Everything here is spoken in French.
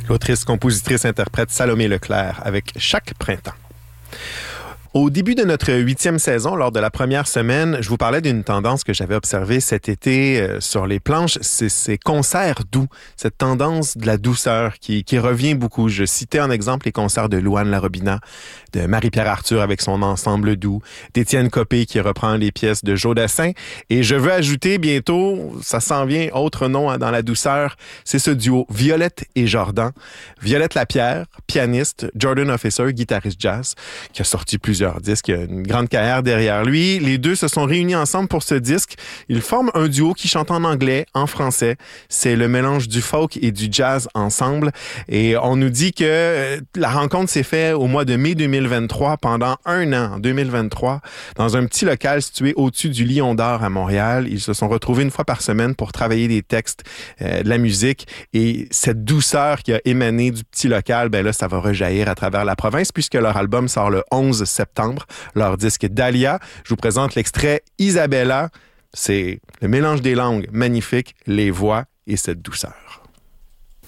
L'autrice, compositrice, interprète Salomé Leclerc avec Chaque printemps. Au début de notre 8e saison, lors de la première semaine, je vous parlais d'une tendance que j'avais observée cet été sur les planches, c'est ces concerts doux, cette tendance de la douceur qui revient beaucoup. Je citais en exemple les concerts de Louane Larobina, de Marie-Pierre Arthur avec son ensemble doux, d'Étienne Copé qui reprend les pièces de Joe Dassin. Et je veux ajouter bientôt, ça s'en vient, autre nom dans la douceur, c'est ce duo Violette et Jordan. Violette Lapierre, pianiste, Jordan Officer, guitariste jazz, qui a sorti plusieurs disques, il a une grande carrière derrière lui. Les deux se sont réunis ensemble pour ce disque. Ils forment un duo qui chante en anglais, en français. C'est le mélange du folk et du jazz ensemble. Et on nous dit que la rencontre s'est faite au mois de mai 2023, pendant un an, en 2023, dans un petit local situé au-dessus du Lion d'Or à Montréal. Ils se sont retrouvés une fois par semaine pour travailler des textes, de la musique. Et cette douceur qui a émané du petit local, ben là, ça va rejaillir à travers la province puisque leur album sort le 11 septembre. Leur disque Dahlia. Je vous présente l'extrait Isabella. C'est le mélange des langues magnifique, les voix et cette douceur.